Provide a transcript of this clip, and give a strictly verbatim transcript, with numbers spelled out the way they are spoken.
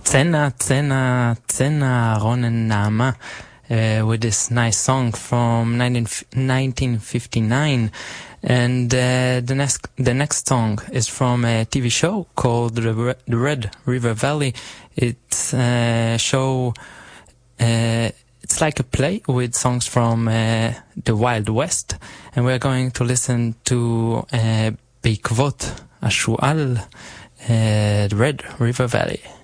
Tsena, Tsena, Tsena, Ronen Nama, uh, with this nice song from nineteen fifty-nine. And uh, the next the next song is from a T V show called The Red River Valley. It's a show, uh, it's like a play with songs from uh, the Wild West. And we're going to listen to uh, Beikvot Ashual, uh, The Red River Valley.